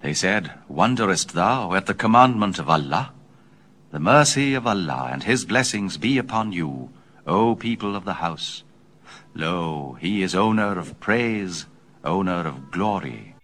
They said, Wonderest thou at the commandment of Allah? The mercy of Allah and his blessings be upon you, O people of the house. Lo, he is owner of praise, owner of glory.